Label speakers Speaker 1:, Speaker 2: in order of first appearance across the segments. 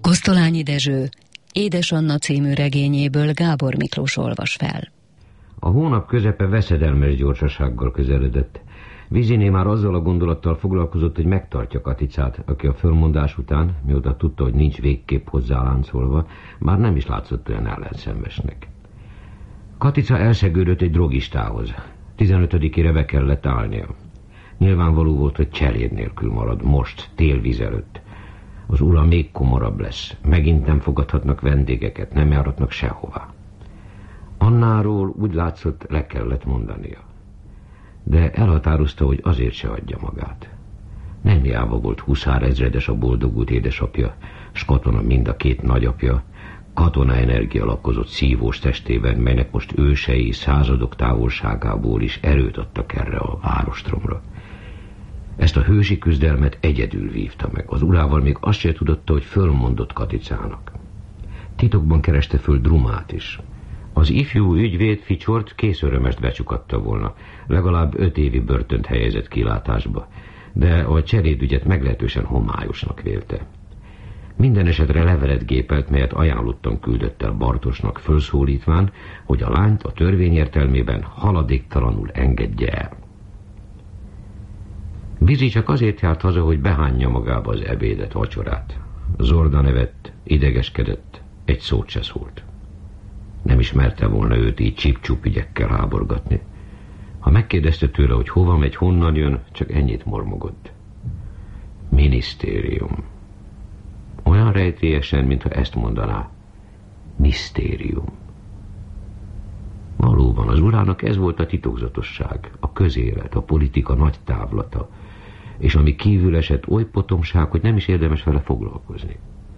Speaker 1: Kosztolányi Dezső Édes Anna című regényéből Gábor Miklós olvas fel.
Speaker 2: A hónap közepe veszedelmes gyorsasággal közeledett. Viziné már azzal a gondolattal foglalkozott, hogy megtartja Katicát, aki a fölmondás után, mióta tudta, hogy nincs végképp hozzá láncolva, már nem is látszott olyan ellenszenvesnek. Katica elszegődött egy drogistához. 15-ére be kellett állnia. Nyilvánvaló volt, hogy cseléd nélkül marad, most, télvíz előtt. Az ura még komorabb lesz. Megint nem fogadhatnak vendégeket, nem járhatnak sehová. Annáról úgy látszott, le kellett mondania. De elhatározta, hogy azért se adja magát. Nem hiába volt huszárezredes a boldogult édesapja, s katona mind a két nagyapja, katona energia lakozott szívós testében, melynek most ősei századok távolságából is erőt adtak erre a várostromra. Ezt a hősi küzdelmet egyedül vívta meg. Az urával még azt se tudotta, hogy fölmondott Katicának. Titokban kereste föl Drumát is. Az ifjú ügyvéd Ficsort készörömest becsukatta volna, legalább 5 évi börtönt helyezett kilátásba, de a cselédügyet meglehetősen homályosnak vélte. Minden esetre levelet gépelt, melyet ajánlottan küldött el Bartosnak fölszólítván, hogy a lányt a törvény értelmében haladéktalanul engedje el. Vizi csak azért járt haza, hogy behányja magába az ebédet, vacsorát. Zorda nevett, idegeskedett, egy szót se szólt. Nem ismerte volna őt így csip-csup ügyekkel háborgatni. Ha megkérdezte tőle, hogy hova megy, honnan jön, csak ennyit mormogott. Minisztérium. Olyan rejtélyesen, mintha ezt mondaná. Misztérium. Valóban, az urának ez volt a titokzatosság, a közélet, a politika nagy távlata, és ami kívül esett, oly potomság, hogy nem is érdemes vele foglalkozni.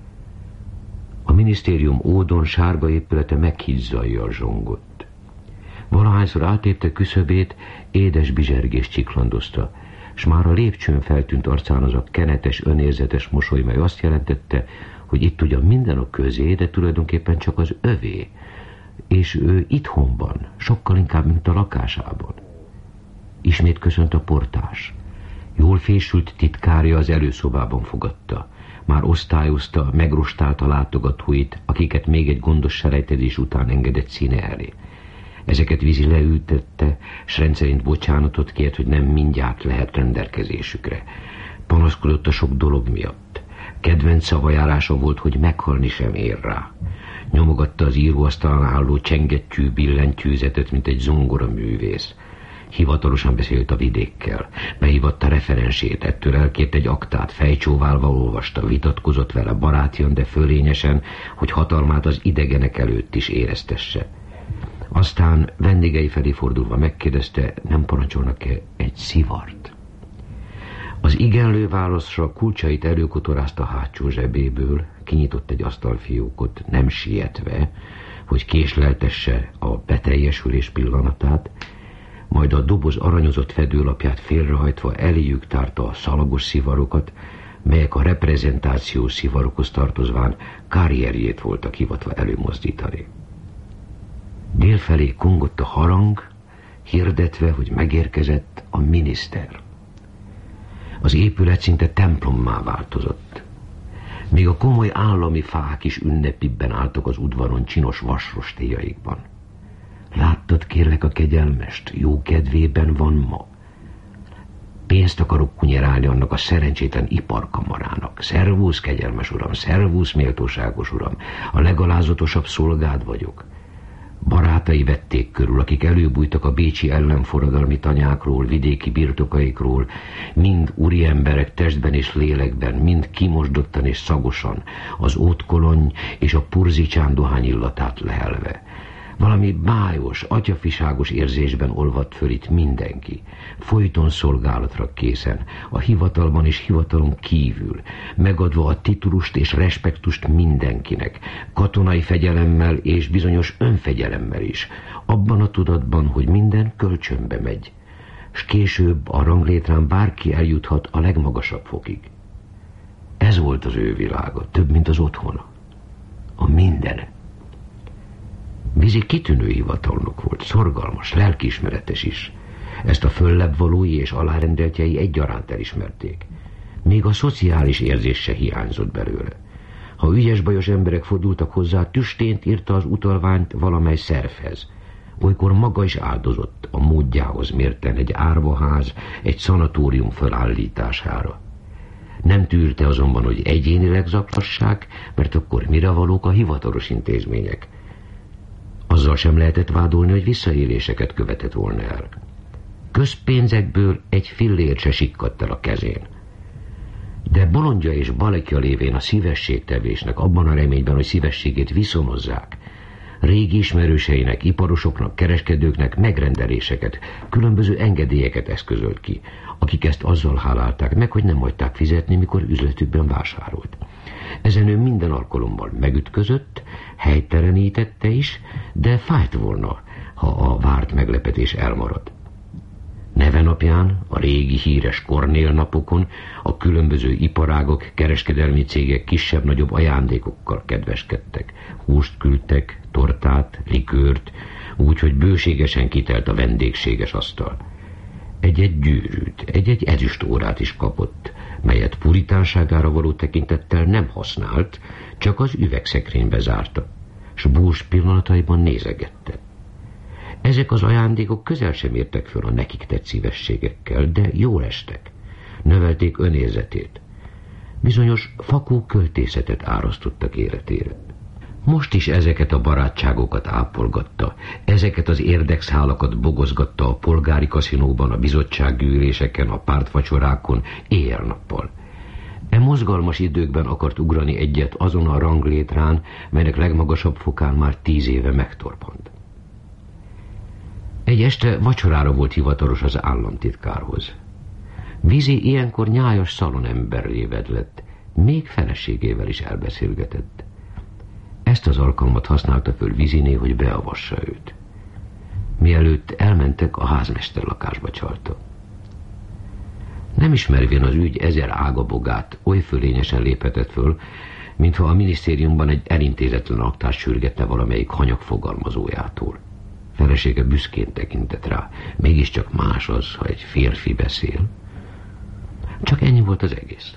Speaker 2: A minisztérium ódon sárga épülete meghizzajjal zsongott. Valahányszor átépte küszöbét, édes bizsergés csiklandozta, s már a lépcsőn feltűnt arcán az a kenetes, önérzetes mosoly, mely azt jelentette, hogy itt ugyan minden a közé, de tulajdonképpen csak az övé, és ő itthonban, sokkal inkább, mint a lakásában. Ismét köszönt a portás. Jól fésült titkárja az előszobában fogadta. Már osztályozta, megrostálta látogatóit, akiket még egy gondos selejtezés után engedett színe elé. Ezeket Vizi leültette, s rendszerint bocsánatot kért, hogy nem mindjárt lehet rendelkezésükre. Panaszkodott a sok dolog miatt. Kedvenc szavajárása volt, hogy meghalni sem ér rá. Nyomogatta az íróasztalán álló csengettyű billentyűzetet, mint egy zongoraművész. Hivatalosan beszélt a vidékkel, behívatta referensét, ettől elkért egy aktát, fejcsóválva olvasta, vitatkozott vele barátian, de fölényesen, hogy hatalmát az idegenek előtt is éreztesse. Aztán vendégei felé fordulva megkérdezte, nem parancsolnak-e egy szivart. Az igenlő válaszra kulcsait előkotorázta hátsó zsebéből, kinyitott egy asztalfiókot, nem sietve, hogy késleltesse a beteljesülés pillanatát, majd a doboz aranyozott fedőlapját félrehajtva eléjük tárta a szalagos szivarokat, melyek a reprezentáció szivarokhoz tartozván karrierjét voltak hivatva előmozdítani. Délfelé kongott a harang, hirdetve, hogy megérkezett a miniszter. Az épület szinte templommá változott. Még a komoly állami fák is ünnepibben álltak az udvaron csinos vasrostéjaikban. Láttad, kérlek, a kegyelmest, jó kedvében van ma. Pénzt akarok kunyerálni annak a szerencsétlen iparkamarának. Szervusz, kegyelmes uram, szervusz, méltóságos uram, a legalázatosabb szolgád vagyok. Barátai vették körül, akik előbújtak a bécsi ellenforradalmi tanyákról, vidéki birtokaikról, mind úriemberek testben és lélekben, mind kimosdottan és szagosan, az ótkolony és a purzicsán dohány illatát lehelve. Valami bájos, atyafiságos érzésben olvadt föl itt mindenki, folyton szolgálatra készen, a hivatalban és hivatalon kívül, megadva a titulust és respektust mindenkinek, katonai fegyelemmel és bizonyos önfegyelemmel is, abban a tudatban, hogy minden kölcsönbe megy, s később a ranglétrán bárki eljuthat a legmagasabb fokig. Ez volt az ő világa, több, mint az otthona. A mindene. Vizi kitűnő hivatalnok volt, szorgalmas, lelkiismeretes is. Ezt a föllebb valói és alárendeltjei egyaránt elismerték. Még a szociális érzés se hiányzott belőle. Ha ügyes-bajos emberek fordultak hozzá, tüstént írta az utalványt valamely szervhez. Olykor maga is áldozott a módjához mérten egy árvaház, egy szanatórium fölállítására. Nem tűrte azonban, hogy egyénileg zaklassák, mert akkor mire valók a hivatalos intézmények. Azzal sem lehetett vádolni, hogy visszaéléseket követett volna el. Közpénzekből egy fillért se sikkadt el a kezén. De bolondja és balekja lévén a szívességtevésnek, abban a reményben, hogy szívességét viszonozzák, régi ismerőseinek, iparosoknak, kereskedőknek megrendeléseket, különböző engedélyeket eszközölt ki, akik ezt azzal hálálták meg, hogy nem hagyták fizetni, mikor üzletükben vásárolt. Ezen ő minden alkalommal megütközött, helytelenítette is, de fájt volna, ha a várt meglepetés elmarad. Neve napján, a régi híres Kornél napokon a különböző iparágok, kereskedelmi cégek kisebb-nagyobb ajándékokkal kedveskedtek. Húst küldtek, tortát, likőrt, úgyhogy bőségesen kitelt a vendégséges asztal. Egy-egy gyűrűt, egy-egy ezüstórát is kapott, melyet puritánságára való tekintettel nem használt, csak az üvegszekrénybe zárta, s bús pillanataiban nézegette. Ezek az ajándékok közel sem értek föl a nekik tett szívességekkel, de jól estek, növelték önérzetét. Bizonyos fakó költészetet árasztottak életére. Most is ezeket a barátságokat ápolgatta, ezeket az érdekszálak bogozgatta a polgári kaszinóban, a bizottsági üléseken, a pártvacsorákon, éjjel-nappal. E mozgalmas időkben akart ugrani egyet azon a ranglétrán, melynek legmagasabb fokán már 10 éve megtorpant. Egy este vacsorára volt hivatalos az államtitkárhoz. Vizi ilyenkor nyájas szalonemberré vedlett, még feleségével is elbeszélgetett. Ezt az alkalmat használta föl Viziné, hogy beavassa őt. Mielőtt elmentek, a házmester lakásba csalta. Nem ismervén az ügy 1000 ágabogát, oly fölényesen léphetett föl, mintha a minisztériumban egy elintézetlen aktást sürgetne valamelyik hanyag fogalmazójától. Felesége büszkén tekintett rá, mégiscsak más az, ha egy férfi beszél. Csak ennyi volt az egész.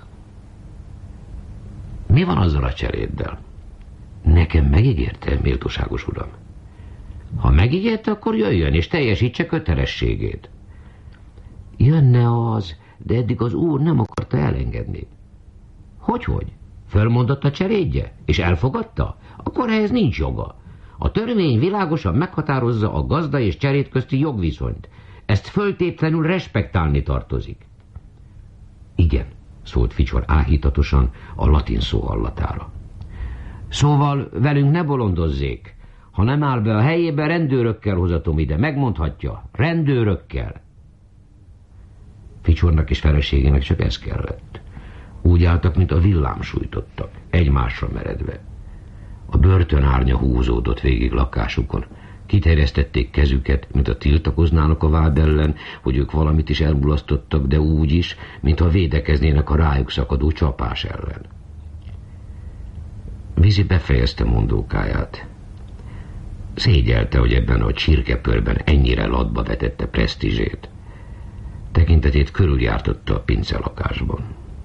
Speaker 2: Mi van azzal a cseréddel? Nekem megígérte, méltóságos uram. Ha megígérte, akkor jöjjön és teljesítse kötelességét. Jönne az, de eddig az úr nem akarta elengedni. Hogy? Fölmondott a cserédje, és elfogadta? Akkor ehhez nincs joga. A törvény világosan meghatározza a gazda és cserét közti jogviszonyt. Ezt föltétlenül respektálni tartozik. Igen, szólt Ficsor áhítatosan a latin szó hallatára. Szóval velünk ne bolondozzék. Ha nem áll be a helyébe, rendőrökkel hozatom ide. Megmondhatja, rendőrökkel. Ficsornak és feleségének csak ez kellett. Úgy álltak, mint a villám sújtottak, egymásra meredve. A börtönárnya húzódott végig lakásukon. Kiterjesztették kezüket, mint a tiltakoznának a vád ellen, hogy ők valamit is elmulasztottak, de úgy is, mintha védekeznének a rájuk szakadó csapás ellen. Vizi befejezte mondókáját. Szégyelte, hogy ebben a csirkepörben ennyire latba vetette presztízsét. Tekintetét körüljártotta a pincelakásban.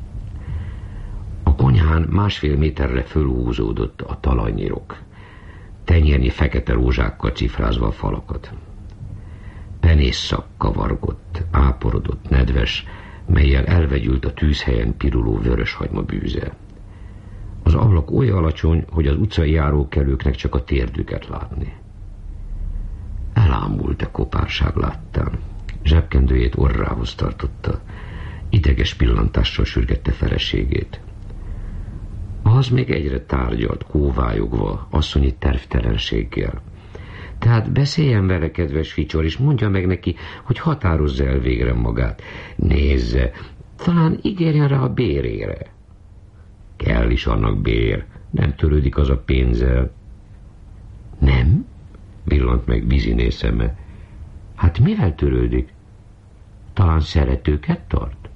Speaker 2: A konyhán 1,5 méterre fölhúzódott a talajnyirok, tenyérnyi fekete rózsákkal cifrázva a falakat. Penészszak kavargott, áporodott, nedves, mellyel elvegyült a tűzhelyen piruló vöröshagyma bűze. Az ablak oly alacsony, hogy az utcai járókelőknek csak a térdüket látni. Elámult a kopárság láttán. Zsebkendőjét orrához tartotta. Ideges pillantással sürgette feleségét. Az még egyre tárgyalt, kóvályogva, asszonyi tervtelenséggel. Tehát beszéljen vele, kedves Ficsor, és mondja meg neki, hogy határozza el végre magát. Nézze, talán ígérjen rá a bérére. Kell is annak bér, nem törődik az a pénzzel. Nem? Villant meg Viziné szeme. Hát mivel törődik? Talán szeretőket tart?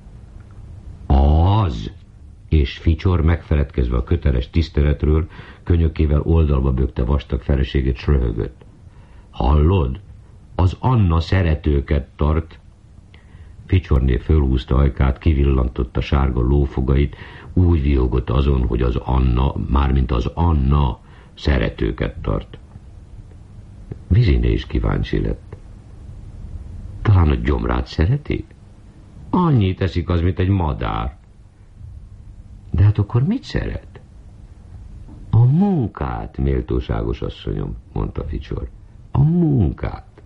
Speaker 2: Az! És Ficsor, megfeledkezve a köteles tiszteletről, könyökével oldalba bökte vastag feleségét, s röhögött. Hallod? Az Anna szeretőket tart. Ficsorné fölhúzta ajkát, kivillantotta sárga lófogait, úgy vihogott azon, hogy az Anna, mármint az Anna szeretőket tart. Viziné is kíváncsi lett. Talán a gyomrát szereti? Annyit eszik az, mint egy madár. De hát akkor mit szeret? A munkát, méltóságos asszonyom, mondta Ficsor. A munkát.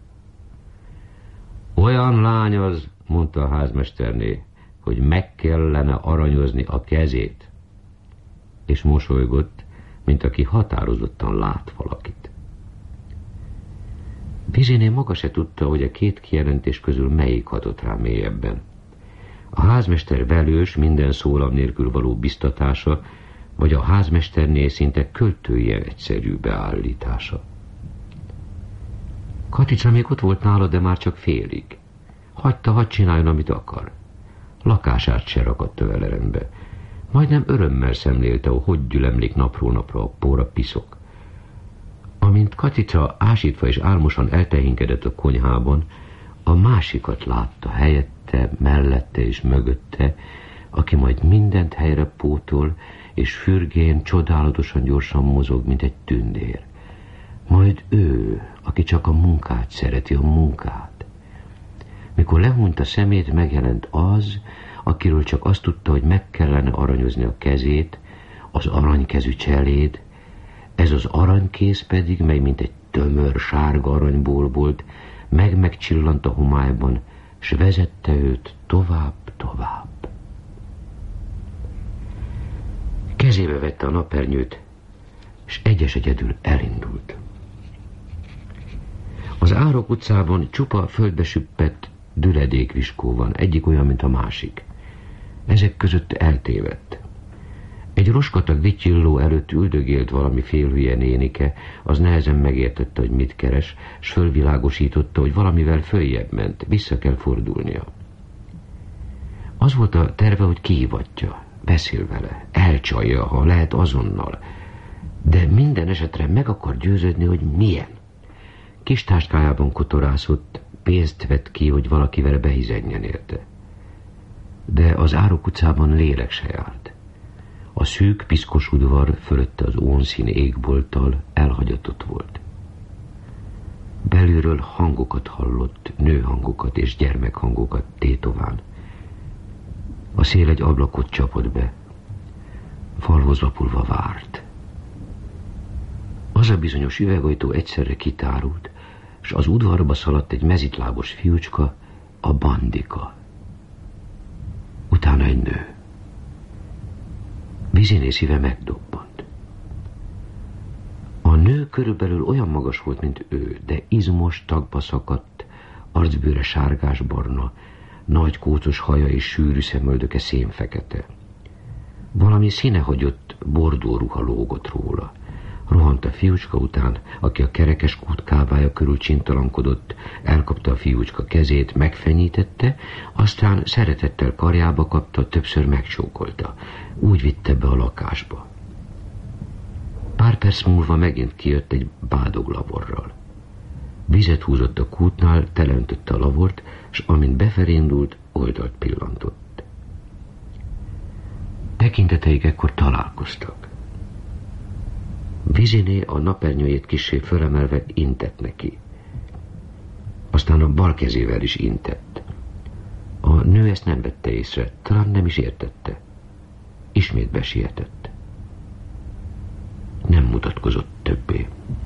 Speaker 2: Olyan lány az, mondta a házmesterné, hogy meg kellene aranyozni a kezét. És mosolygott, mint aki határozottan lát valakit. Viziné maga se tudta, hogy a két kijelentés közül melyik hatott rá mélyebben. A házmester velős, minden szólam nélkül való biztatása, vagy a házmesternél szinte költője egyszerű beállítása. Katica még ott volt nála, de már csak félig. Hagyta, hadd csináljon, amit akar. Lakását se rakatta vele rendbe. Majdnem örömmel szemlélte, hogy gyülemlik napról napra a póra piszok. Amint Katica ásítva és álmosan eltehinkedett a konyhában, a másikat látta helyette, mellette és mögötte, aki majd mindent helyre pótol, és fürgén csodálatosan gyorsan mozog, mint egy tündér. Majd ő, aki csak a munkát szereti, a munkát. Mikor lehúnyt a szemét, megjelent az, akiről csak azt tudta, hogy meg kellene aranyozni a kezét, az aranykezű cseléd, ez az aranykész pedig, mely mint egy tömör sárga aranyból megcsillant a homályban, s vezette őt tovább. Kezébe vette a napernyőt, s egyedül elindult. Az Árok utcában csupa földbe süppett düledékviskó van, egyik olyan, mint a másik. Ezek között eltévedt. Egy roskatag vityilló előtt üldögélt valami félhülye nénike, az nehezen megértette, hogy mit keres, s fölvilágosította, hogy valamivel följebb ment, vissza kell fordulnia. Az volt a terve, hogy kihívatja, beszél vele, elcsalja, ha lehet azonnal, de minden esetre meg akar győződni, hogy milyen. Kis táskájában kotorászott, pénzt vett ki, hogy valaki vele behizenjen érte. De az Árok utcában lélek se állt. A szűk, piszkos udvar fölötte az ónszín égbolttal elhagyatott volt. Belülről hangokat hallott, nőhangokat és gyermekhangokat tétován. A szél egy ablakot csapott be. Falhoz lapulva várt. Az a bizonyos üvegajtó egyszerre kitárult, s az udvarba szaladt egy mezitlábos fiúcska, a Bandika. Utána egy nő. Viziné szíve megdobbant. A nő körülbelül olyan magas volt, mint ő, de izmos, tagba szakadt, arcbőre sárgásbarna, nagy kócos haja és sűrű szemöldöke szénfekete. Valami színehagyott bordóruha lógott róla. Rohant a fiúcska után, aki a kerekes kút kábája körül csintalankodott, elkapta a fiúcska kezét, megfenyítette, aztán szeretettel karjába kapta, többször megcsókolta. Úgy vitte be a lakásba. Pár perc múlva megint kijött egy bádoglavorral. Vizet húzott a kútnál, teleöntötte a lavort, s amint befelé indult, oldalt pillantott. Tekinteteik ekkor találkoztak. Viziné a napernyőjét kissé fölemelve intett neki. Aztán a bal kezével is intett. A nő ezt nem vette észre, talán nem is értette. Ismét besietett. Nem mutatkozott többé.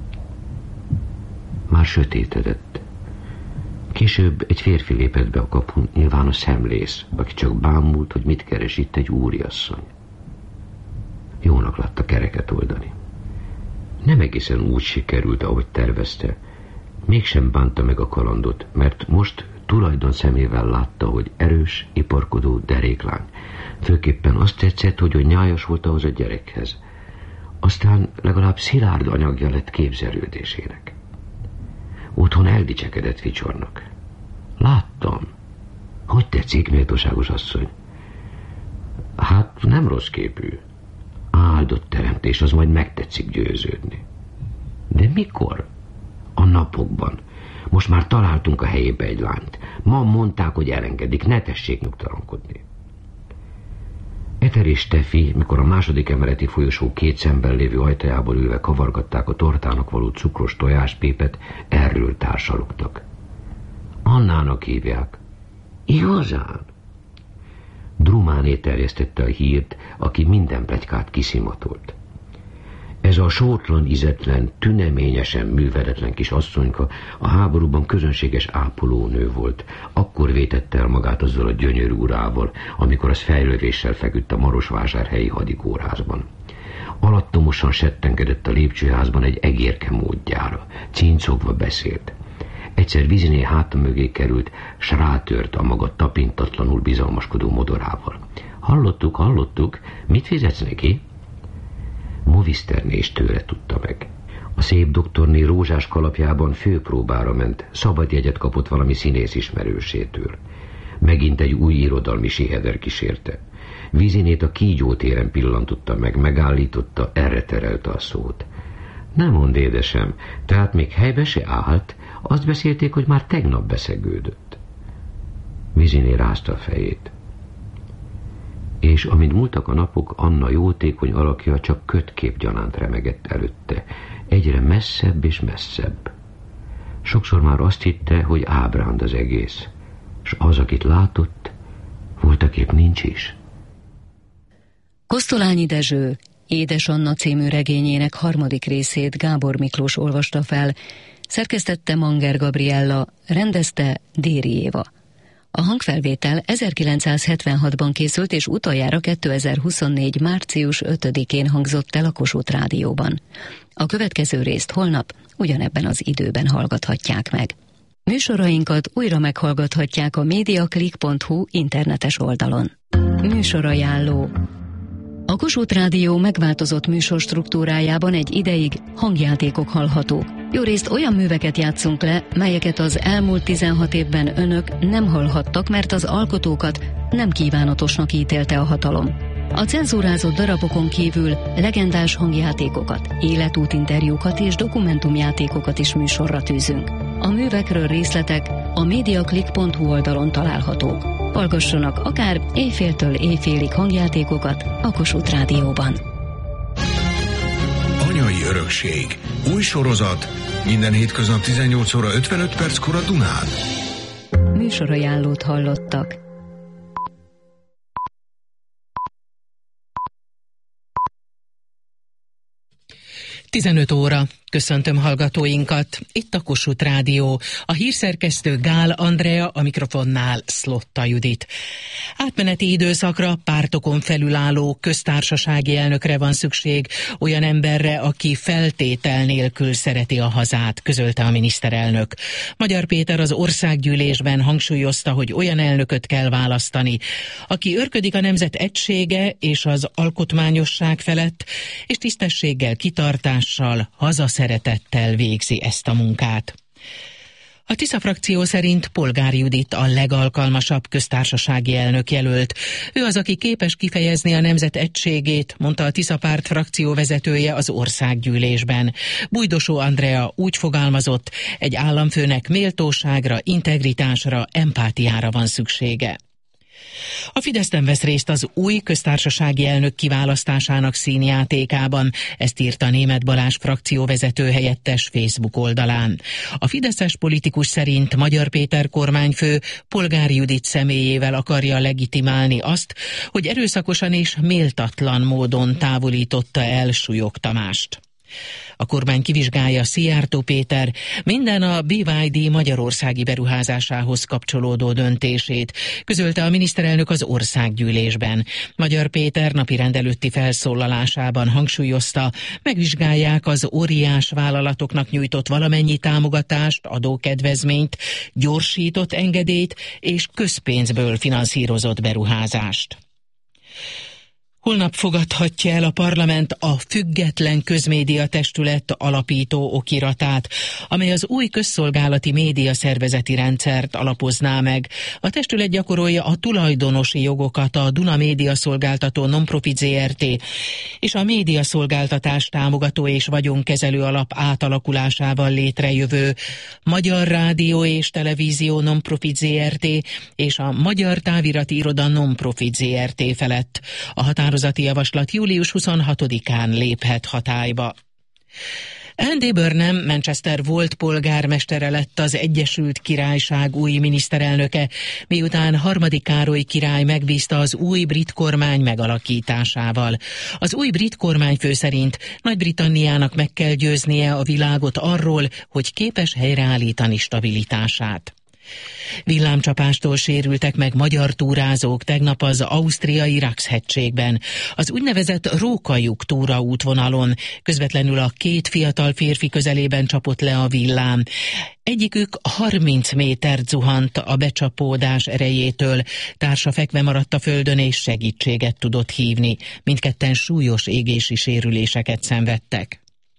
Speaker 2: Már sötétedett. Később egy férfi lépett be a kapun, nyilván a szemlész, aki csak bámult, hogy mit keres itt egy úriasszony. Jónak látta kereket oldani. Nem egészen úgy sikerült, ahogy tervezte. Mégsem bánta meg a kalandot, mert most tulajdon szemével látta, hogy erős, iparkodó deréklány. Főképpen azt tetszett, hogy nyájas volt ahhoz a gyerekhez. Aztán legalább szilárd anyagja lett képzelődésének. Otthon eldicsekedett Ficsornak. Láttam. Hogy tetszik, méltóságos asszony? Hát nem rossz képű. Áldott teremtés, az majd megtetszik győződni. De mikor? A napokban. Most már találtunk a helyébe egy lányt. Ma mondták, hogy elengedik, ne tessék nyugtalankodni. Eter és Steffi, mikor a második emeleti folyosó két szemben lévő ajtajából ülve kavargatták a tortának való cukros tojáspépet, erről társalogtak. Annának hívják. Igazán? Drumáné terjesztette a hírt, aki minden pletykát kiszimatolt. Ez a sótlan, izetlen, tüneményesen műveletlen kis asszonyka a háborúban közönséges ápolónő volt. Akkor vétette el magát azzal a gyönyörű urával, amikor az fejlővéssel feküdt a marosvásárhelyi hadikórházban. Alattomosan settengedett a lépcsőházban egy egérke módjára. Cincogva beszélt. Egyszer Viziné háta mögé került, s rátört a maga tapintatlanul bizalmaskodó modorával. Hallottuk, mit fizetsz neki? Moviszterné is tőle tudta meg. A szép doktorné rózsás kalapjában főpróbára ment, szabadjegyet kapott valami színész ismerősétől. Megint egy új irodalmi siheder kísérte. Vizinét a kígyótéren pillantotta meg, megállította, erre terelte a szót. Nem mondd, édesem, tehát még helybe se állt, azt beszélték, hogy már tegnap beszegődött. Viziné rázta a fejét. És amint múltak a napok, Anna jótékony alakja csak kötkép gyanánt remegett előtte, egyre messzebb és messzebb. Sokszor már azt hitte, hogy ábránd az egész, s az, akit látott, voltaképp nincs is.
Speaker 1: Kosztolányi Dezső Édes Anna című regényének 3. részét Gábor Miklós olvasta fel, szerkesztette Manger Gabriella, rendezte Déri Éva. A hangfelvétel 1976-ban készült, és utoljára 2024. március 5-én hangzott el a Kossuth Rádióban. A következő részt holnap ugyanebben az időben hallgathatják meg. Műsorainkat újra meghallgathatják a mediaclick.hu internetes oldalon. Műsorajánló. A Kossuth Rádió megváltozott műsorstruktúrájában egy ideig hangjátékok hallhatók. Jórészt olyan műveket játszunk le, melyeket az elmúlt 16 évben önök nem hallhattak, mert az alkotókat nem kívánatosnak ítélte a hatalom. A cenzúrázott darabokon kívül legendás hangjátékokat, életútinterjúkat és dokumentumjátékokat is műsorra tűzünk. A művekről részletek a mediaclick.hu oldalon találhatók. Hallgassanak akár éjféltől éjfélig hangjátékokat a Kossuth Rádióban.
Speaker 3: Anyai örökség. Új sorozat. Minden hétköznap 18 óra 55 perckor a Dunán.
Speaker 1: Műsorajánlót hallottak.
Speaker 4: Tizenöt óra. Köszöntöm hallgatóinkat. Itt a Kossuth Rádió. A hírszerkesztő Gál Andrea, a mikrofonnál Szlotta Judit. Átmeneti időszakra pártokon felülálló köztársasági elnökre van szükség, olyan emberre, aki feltétel nélkül szereti a hazát, közölte a miniszterelnök. Magyar Péter az országgyűlésben hangsúlyozta, hogy olyan elnököt kell választani, aki örködik a nemzet egysége és az alkotmányosság felett, és tisztességgel, kitartással, hazaszeretettel végzi ezt a munkát. A Tisza frakció szerint Polgári Judit a legalkalmasabb köztársasági elnök jelölt. Ő az, aki képes kifejezni a nemzet egységét, mondta a Tisza párt frakció vezetője az országgyűlésben. Bújdosó Andrea úgy fogalmazott, egy államfőnek méltóságra, integritásra, empátiára van szüksége. A Fidesz nem vesz részt az új köztársasági elnök kiválasztásának színjátékában, ezt írta Németh Balázs frakcióvezető helyettes Facebook oldalán. A fideszes politikus szerint Magyar Péter kormányfő Polgári Judit személyével akarja legitimálni azt, hogy erőszakosan és méltatlan módon távolította el Súlyog Tamást. A kormány kivizsgálja Szijjártó Péter minden a BYD magyarországi beruházásához kapcsolódó döntését, közölte a miniszterelnök az országgyűlésben. Magyar Péter napirend előtti felszólalásában hangsúlyozta, megvizsgálják az óriás vállalatoknak nyújtott valamennyi támogatást, adókedvezményt, gyorsított engedélyt és közpénzből finanszírozott beruházást. Holnap fogadhatja el a parlament a Független Közmédia Testület alapító okiratát, amely az új közszolgálati média szervezeti rendszert alapozná meg. A testület gyakorolja a tulajdonosi jogokat a Duna Média Szolgáltató Nonprofit Zrt. És a médiaszolgáltatás támogató és vagyonkezelő alap átalakulásával létrejövő Magyar Rádió és Televízió Nonprofit Zrt. És a Magyar Távirati Iroda Nonprofit Zrt. Felett. A határozati javaslat július 26-án léphet hatályba. Andy Burnham, Manchester volt polgármestere lett az Egyesült Királyság új miniszterelnöke, miután harmadik Károly király megbízta az új brit kormány megalakításával. Az új brit kormányfő szerint Nagy-Britanniának meg kell győznie a világot arról, hogy képes helyreállítani stabilitását. Villámcsapástól sérültek meg magyar túrázók tegnap az ausztriai Rax-hegységben. Az úgynevezett Rókajuk túraútvonalon közvetlenül a két fiatal férfi közelében csapott le a villám. Egyikük 30 métert zuhant a becsapódás erejétől, társa fekve maradt a földön és segítséget tudott hívni. Mindketten súlyos égési sérüléseket szenvedtek.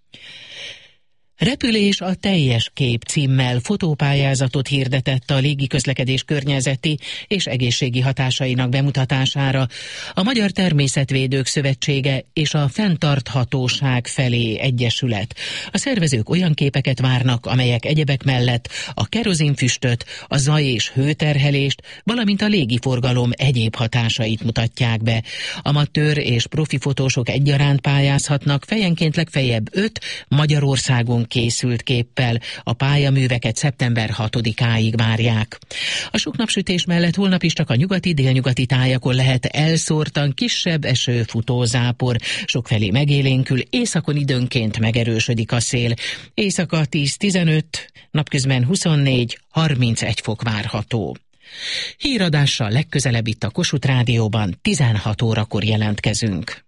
Speaker 4: Repülés a teljes kép címmel fotópályázatot hirdetett a légiközlekedés környezeti és egészségi hatásainak bemutatására a Magyar Természetvédők Szövetsége és a Fenntarthatóság felé egyesület. A szervezők olyan képeket várnak, amelyek egyebek mellett a kerozinfüstöt, a zaj- és hőterhelést, valamint a légiforgalom egyéb hatásait mutatják be. Amatőr és profi fotósok egyaránt pályázhatnak, fejenként legfeljebb 5 Magyarországon készült képpel. A pályaműveket szeptember 6-áig várják. A sok napsütés mellett holnap is csak a nyugati, délnyugati tájakon lehet elszórtan kisebb eső-futózápor. Sokfelé megélénkül, északon időnként megerősödik a szél. Éjszaka 10-15, napközben 24-31 fok várható. Híradással legközelebb itt a Kossuth Rádióban 16 órakor jelentkezünk.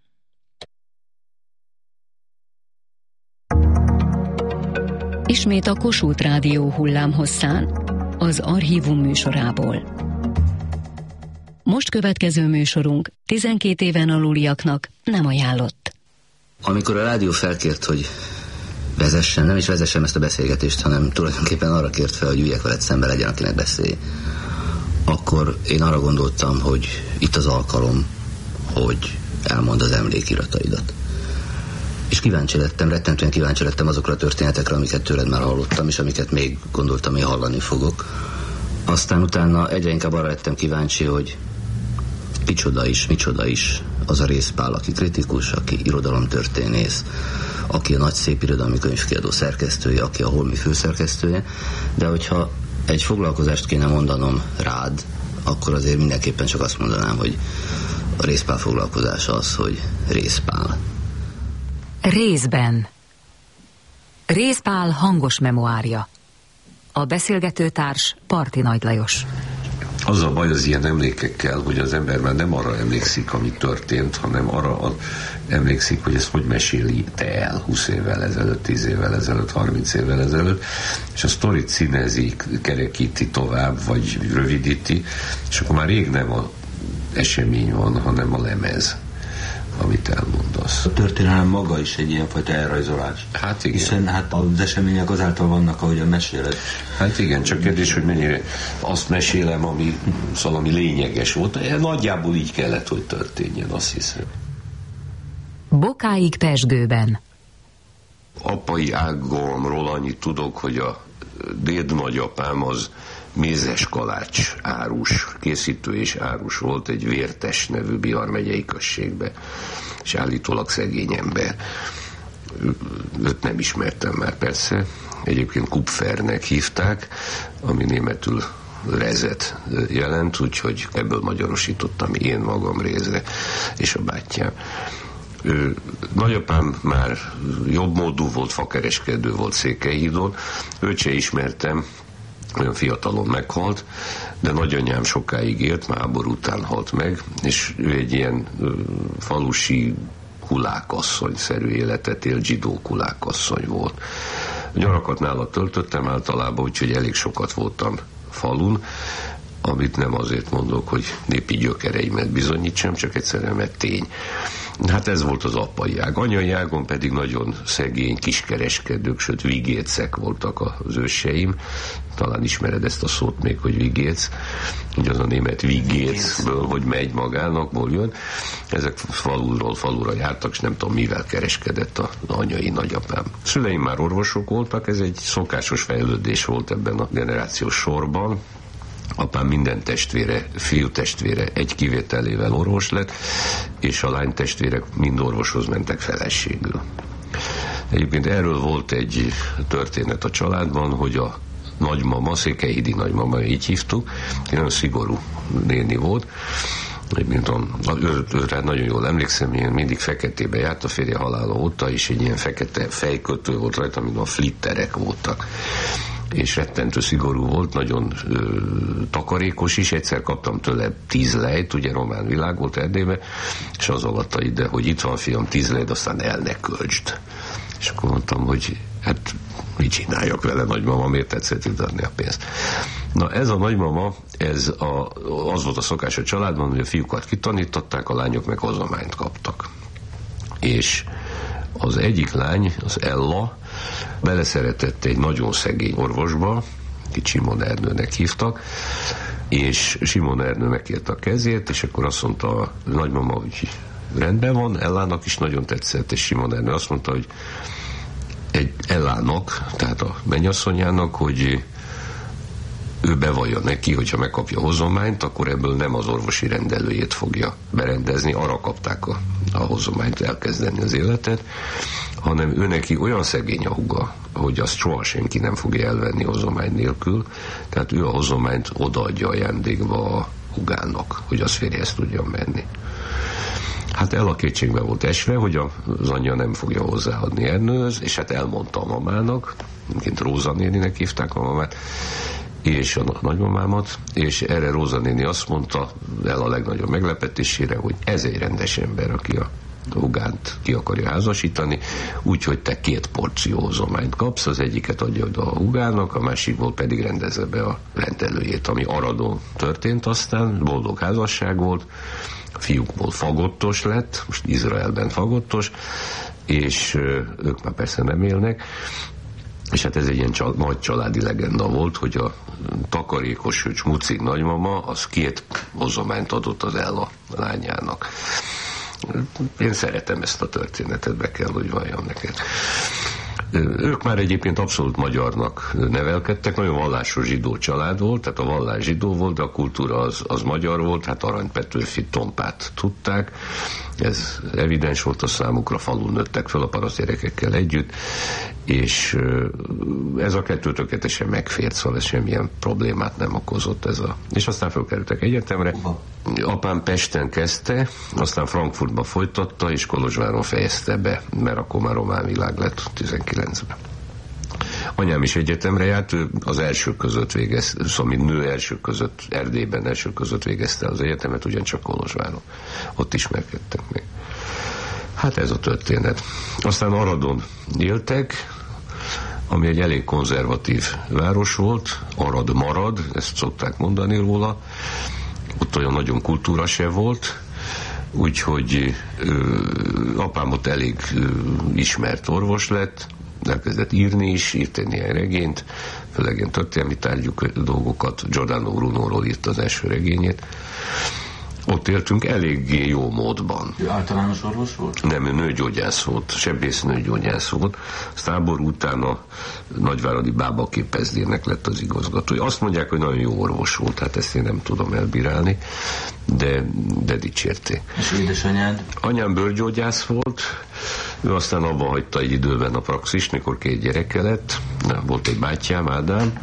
Speaker 1: Ismét a Kossuth Rádió hullámhosszán, az Archívum műsorából. Most következő műsorunk 12 éven aluliaknak nem ajánlott.
Speaker 5: Amikor a rádió felkért, hogy vezessen, nem is vezessem ezt a beszélgetést, hanem tulajdonképpen arra kért fel, hogy üljek veled szembe, legyen akinek beszélj, akkor én arra gondoltam, hogy itt az alkalom, hogy elmondd az emlékirataidat. És kíváncsi lettem, rettentően kíváncsi lettem azokra a történetekre, amiket tőled már hallottam, és amiket még gondoltam, hogy hallani fogok. Aztán utána egyre inkább arra lettem kíváncsi, hogy micsoda is az a Rézpál, aki kritikus, aki irodalomtörténész, aki a Nagy Szép Irodalmi Könyvkiadó szerkesztője, aki a Holmi főszerkesztője, de hogyha egy foglalkozást kéne mondanom rád, akkor azért mindenképpen csak azt mondanám, hogy a Rézpál foglalkozása az, hogy Rézpál.
Speaker 6: Részben. Rézpál hangos memoárja. A beszélgetőtárs Parti Nagy Lajos.
Speaker 7: Az a baj az ilyen emlékekkel, hogy az ember már nem arra emlékszik, ami történt, hanem arra emlékszik, hogy ezt hogy meséli te el 20 évvel ezelőtt, 10 évvel ezelőtt, 30 évvel ezelőtt, és a sztorit színezi, kerekíti tovább, vagy rövidíti, és akkor már rég nem az esemény van, hanem a lemez, amit elmondasz.
Speaker 8: A történelem maga is egy ilyenfajta elrajzolás.
Speaker 7: Hát igen.
Speaker 8: Hiszen hát az események azáltal vannak, ahogyan meséled.
Speaker 7: Hát igen, csak kérdés, hogy mennyire azt mesélem, ami lényeges volt. Nagyjából így kellett, hogy történjen, azt hiszem.
Speaker 6: Bokáig Pezsgőben.
Speaker 7: Apai ágomról annyit tudok, hogy a dédnagyapám az mézes kalács árus, készítő és árus volt egy Vértes nevű Bihar megyei községbe, és állítólag szegény ember. Őt nem ismertem már persze, egyébként Kupfernek hívták, ami németül rezet jelent, úgyhogy ebből magyarosítottam én magam, Réze és a bátyám. Nagyapám már jobb módú volt, fakereskedő volt Székelyhídon, őt se ismertem, olyan fiatalon meghalt, de nagyanyám sokáig élt, már háború után halt meg, és ő egy ilyen falusi kulákasszony-szerű életet él, zsidó kulákasszony volt. Nyarakat nála töltöttem általában, úgyhogy elég sokat voltam falun, amit nem azért mondok, hogy népi gyökereimet bizonyítsam, csak egyszerűen mert tény. Hát ez volt az apai ág. Anyai ágon pedig nagyon szegény kiskereskedők, sőt vigécek voltak az őseim. Talán ismered ezt a szót még, hogy vigéc. Ugye az a német vigécből, hogy megy magánakból jön. Ezek faluról falura jártak, és nem tudom mivel kereskedett az anyai nagyapám. Szüleim már orvosok voltak, ez egy szokásos fejlődés volt ebben a generációs sorban. Apám minden testvére, fiú testvére egy kivételével orvos lett, és a lány testvérek mind orvoshoz mentek feleségül. Egyébként erről volt egy történet a családban, hogy a nagymama, Székelyhidi nagymama, így hívtuk, nagyon szigorú néni volt, őre nagyon jól emlékszem, ilyen mindig feketébe járt, a férje halála óta, és egy ilyen fekete fejkötő volt rajta, mint a flitterek voltak. És rettentő szigorú volt, nagyon takarékos is, egyszer kaptam tőle 10 lejt, ugye román világ volt Erdélyben, és az alatta ide, hogy itt van fiam 10 lejt, aztán el ne költsd. És akkor mondtam, hogy hát mit csináljak vele, nagymama, miért tetszett itt adni a pénzt? Na ez a nagymama, az volt a szokás a családban, hogy a fiúkat kitanították, a lányok meg hozományt kaptak. És az egyik lány, az Ella, beleszeretett egy nagyon szegény orvosba, akit Simon Ernőnek hívtak, és Simon Ernő megkérte a kezét, és akkor azt mondta a nagymama, hogy rendben van, Ellának is nagyon tetszett, és Simon Ernő azt mondta, hogy egy Ellának, tehát a mennyasszonyának, hogy ő bevallja neki, hogyha megkapja a hozományt, akkor ebből nem az orvosi rendelőjét fogja berendezni, arra kapták a hozományt elkezdeni az életet, hanem ő neki olyan szegény a húga, hogy azt soha senki nem fogja elvenni hozomány nélkül, tehát ő a hozományt odaadja ajándékba a húgának, hogy az férjhez tudjon menni. Hát el a kétségbe volt esve, hogy az anyja nem fogja hozzáadni Ernőhöz, és hát elmondta a mamának, mint Róza néninek hívták a mamát, és a nagymamámat, és erre Róza néni azt mondta el a legnagyobb meglepetésére, hogy ez egy rendes ember, aki a hugánt ki akarja házasítani, úgyhogy te 2 porció hozományt kapsz, az egyiket adja oda a hugának, a másikból pedig rendezze be a rendelőjét, ami Aradon történt aztán, boldog házasság volt, a fiúkból fagottos lett, most Izraelben fagottos, és ők már persze nem élnek, és hát ez egy ilyen nagy családi legenda volt, hogy a takarékos, smucig nagymama az 2 hozományt adott az Ella lányának. Én szeretem ezt a történetet, be kell, hogy valljam neked. Ők már egyébként abszolút magyarnak nevelkedtek, nagyon vallásos zsidó család volt, tehát a vallás zsidó volt, de a kultúra az magyar volt, hát Arany Petőfi Tompát tudták, ez evidens volt a számukra, falun nőttek fel a paraszt gyerekekkel együtt, és ez a 2 tökéletesen megfért, szóval ez semmilyen problémát nem okozott ez és aztán felkerültek egyetemre. Apám Pesten kezdte, aztán Frankfurtba folytatta, és Kolozsváron fejezte be, mert akkor már román világ lett 19-ben. Anyám is egyetemre járt, ő az első között végezte, szóval nő első között, Erdélyben első között végezte az egyetemet, ugyancsak Kolozsváron. Ott ismerkedtek még. Hát ez a történet. Aztán Aradon éltek, ami egy elég konzervatív város volt, Arad marad, ezt szokták mondani róla, ott olyan nagyon kultúra se volt, úgyhogy apám ott elég ismert orvos lett, elkezdett írni is, írt egy néhány regényt, főleg ilyen történelmi tárgyú dolgokat, Giordano Brunóról írt az első regényét. Ott éltünk eléggé jó módban.
Speaker 8: Ő általános orvos volt?
Speaker 7: Nem, ő nőgyógyász volt, sebésznőgyógyász volt. A táború után a nagyváradi bábaképezdének lett az igazgatója. Azt mondják, hogy nagyon jó orvos volt, hát ezt én nem tudom elbírálni, de dicsérték.
Speaker 8: És édesanyád?
Speaker 7: Anyám bőrgyógyász volt, ő aztán abba hagyta egy időben a praxist, mikor 2 gyereke lett, volt egy bátyám, Ádám,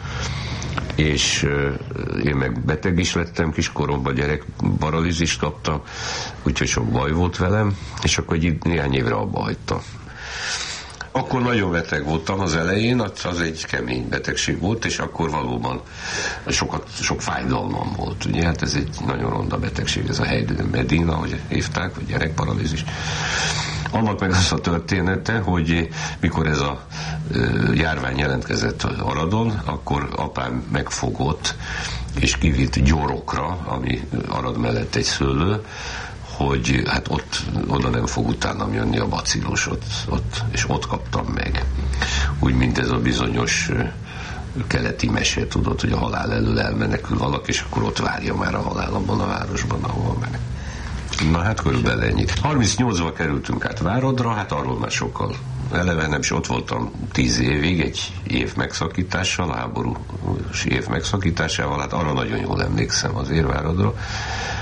Speaker 7: és én meg beteg is lettem kiskoromban, gyerek paralízist kaptam, úgyhogy sok baj volt velem, és akkor néhány évre abba hagytam. Akkor nagyon beteg voltam az elején, az egy kemény betegség volt, és akkor valóban sok fájdalmam volt. Ugye, hát ez egy nagyon ronda betegség, ez a Medina, ahogy hívták, vagy gyerekparalízis. Annak meg az a története, hogy mikor ez a járvány jelentkezett Aradon, akkor apám megfogott és kivitt Gyorokra, ami Arad mellett egy szőlő, hogy hát oda nem fog utánam jönni a bacillus, és ott kaptam meg. Úgy, mint ez a bizonyos keleti mese, tudod, hogy a halál elől elmenekül valaki, és akkor ott várja már a halál abban a városban, ahol megy. Na hát körülbelül ennyi. 38-ban kerültünk át Váradra, hát arról már sokkal elevenem, és ott voltam 10 évig, egy év megszakítással, háborús év megszakításával, hát arra nagyon jól emlékszem azért Váradra.